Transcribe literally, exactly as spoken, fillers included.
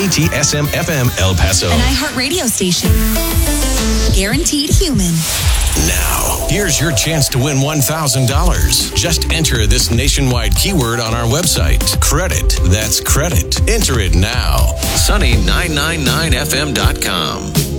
K T S M F M El Paso. An iHeart radio station. Guaranteed human. Now, here's your chance to win one thousand dollars. Just enter this nationwide keyword on our website. Credit. That's credit. Enter it now. Sunny nine ninety-nine F M dot com.